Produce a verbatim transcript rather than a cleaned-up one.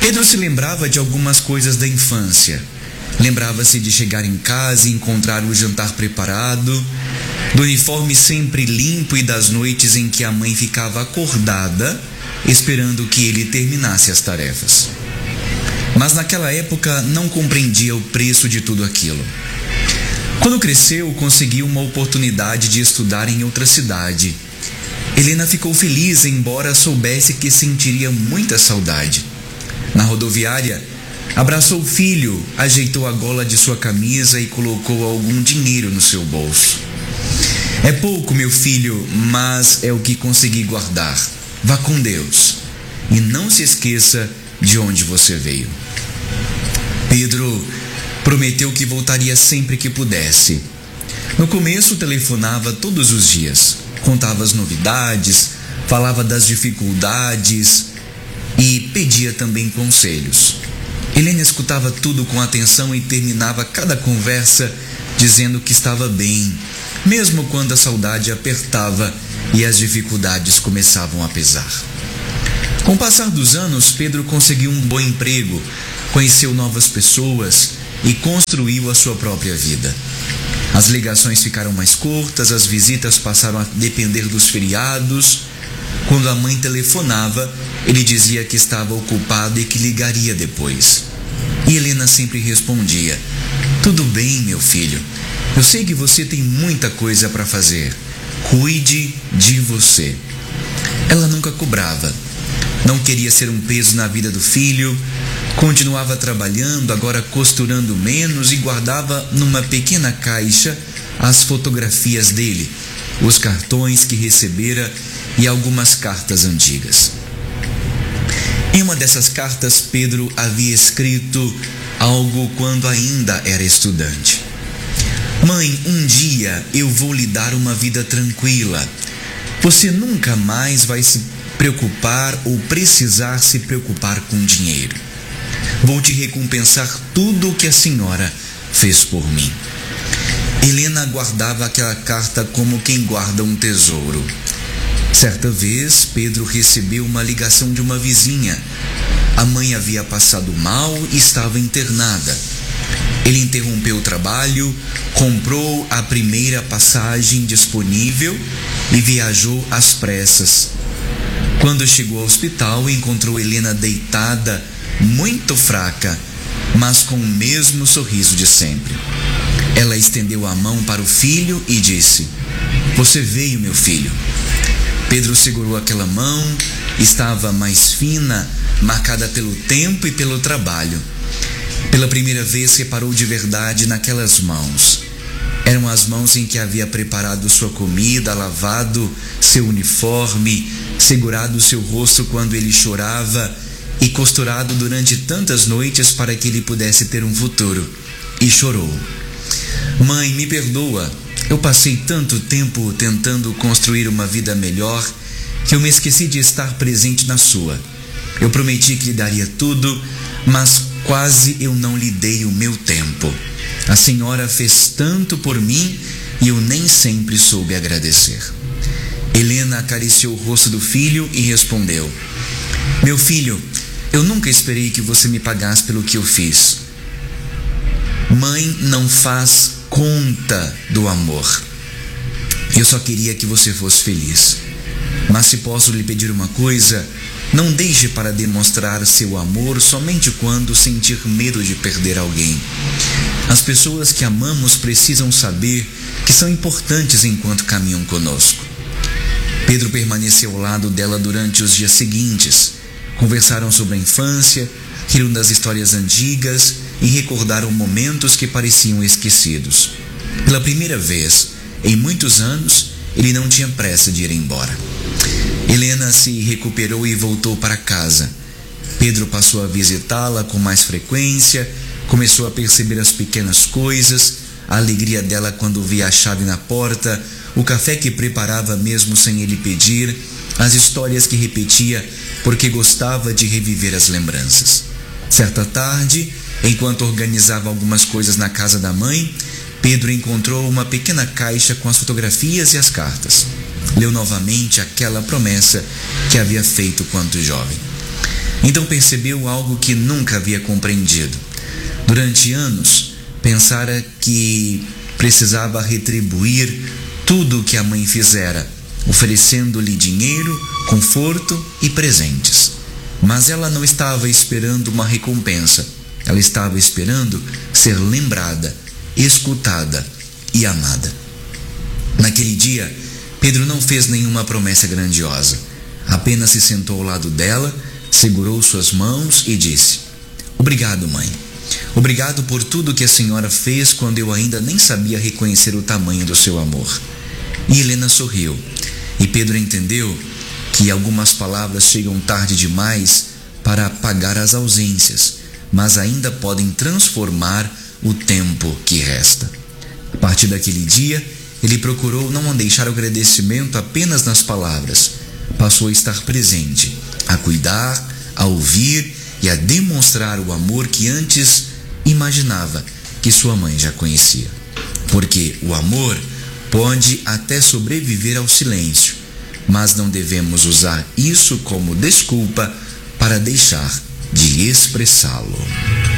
Pedro se lembrava de algumas coisas da infância. Lembrava-se de chegar em casa e encontrar o jantar preparado, do uniforme sempre limpo e das noites em que a mãe ficava acordada, esperando que ele terminasse as tarefas. Mas naquela época não compreendia o preço de tudo aquilo. Quando cresceu, conseguiu uma oportunidade de estudar em outra cidade. Helena ficou feliz, embora soubesse que sentiria muita saudade. Na rodoviária, abraçou o filho, ajeitou a gola de sua camisa e colocou algum dinheiro no seu bolso. É pouco, meu filho, mas é o que consegui guardar. Vá com Deus e não se esqueça de onde você veio. Pedro prometeu que voltaria sempre que pudesse. No começo, telefonava todos os dias, contava as novidades, falava das dificuldades e pedia também conselhos. Helena escutava tudo com atenção e terminava cada conversa dizendo que estava bem, mesmo quando a saudade apertava e as dificuldades começavam a pesar. Com o passar dos anos, Pedro conseguiu um bom emprego, conheceu novas pessoas e construiu a sua própria vida. As ligações ficaram mais curtas, as visitas passaram a depender dos feriados. Quando a mãe telefonava, ele dizia que estava ocupado e que ligaria depois. E Helena sempre respondia: tudo bem, meu filho, eu sei que você tem muita coisa para fazer. Cuide de você. Ela nunca cobrava. Não queria ser um peso na vida do filho. Continuava trabalhando, agora costurando menos, e guardava numa pequena caixa as fotografias dele, os cartões que recebera e algumas cartas antigas. Em uma dessas cartas, Pedro havia escrito algo quando ainda era estudante. Mãe, um dia eu vou lhe dar uma vida tranquila. Você nunca mais vai se preocupar ou precisar se preocupar com dinheiro. Vou te recompensar tudo o que a senhora fez por mim. Helena guardava aquela carta como quem guarda um tesouro. Certa vez, Pedro recebeu uma ligação de uma vizinha. A mãe havia passado mal e estava internada. Ele interrompeu o trabalho, comprou a primeira passagem disponível e viajou às pressas. Quando chegou ao hospital, encontrou Helena deitada, muito fraca, mas com o mesmo sorriso de sempre. Ela estendeu a mão para o filho e disse: você veio, meu filho. Pedro segurou aquela mão, estava mais fina, marcada pelo tempo e pelo trabalho. Pela primeira vez reparou de verdade naquelas mãos. Eram as mãos em que havia preparado sua comida, lavado seu uniforme, segurado seu rosto quando ele chorava e costurado durante tantas noites para que ele pudesse ter um futuro. E chorou. Mãe, me perdoa. Eu passei tanto tempo tentando construir uma vida melhor que eu me esqueci de estar presente na sua. Eu prometi que lhe daria tudo, mas quase eu não lhe dei o meu tempo. A senhora fez tanto por mim e eu nem sempre soube agradecer. Helena acariciou o rosto do filho e respondeu: meu filho, eu nunca esperei que você me pagasse pelo que eu fiz. Mãe não faz conta do amor. Eu só queria que você fosse feliz. Mas se posso lhe pedir uma coisa, não deixe para demonstrar seu amor somente quando sentir medo de perder alguém. As pessoas que amamos precisam saber que são importantes enquanto caminham conosco. Pedro permaneceu ao lado dela durante os dias seguintes. Conversaram sobre a infância, riram das histórias antigas e recordaram momentos que pareciam esquecidos. Pela primeira vez em muitos anos, ele não tinha pressa de ir embora. Helena se recuperou e voltou para casa. Pedro passou a visitá-la com mais frequência, começou a perceber as pequenas coisas, a alegria dela quando via a chave na porta, o café que preparava mesmo sem ele pedir, as histórias que repetia porque gostava de reviver as lembranças. Certa tarde, enquanto organizava algumas coisas na casa da mãe, Pedro encontrou uma pequena caixa com as fotografias e as cartas. Leu novamente aquela promessa que havia feito quando jovem. Então percebeu algo que nunca havia compreendido. Durante anos, pensara que precisava retribuir tudo o que a mãe fizera, oferecendo-lhe dinheiro, conforto e presentes. Mas ela não estava esperando uma recompensa. Ela estava esperando ser lembrada, escutada e amada. Naquele dia, Pedro não fez nenhuma promessa grandiosa. Apenas se sentou ao lado dela, segurou suas mãos e disse: "Obrigado, mãe. Obrigado por tudo que a senhora fez quando eu ainda nem sabia reconhecer o tamanho do seu amor." E Helena sorriu. E Pedro entendeu que algumas palavras chegam tarde demais para apagar as ausências, mas ainda podem transformar o tempo que resta. A partir daquele dia, ele procurou não deixar o agradecimento apenas nas palavras. Passou a estar presente, a cuidar, a ouvir e a demonstrar o amor que antes imaginava que sua mãe já conhecia. Porque o amor pode até sobreviver ao silêncio, mas não devemos usar isso como desculpa para deixar de expressá-lo.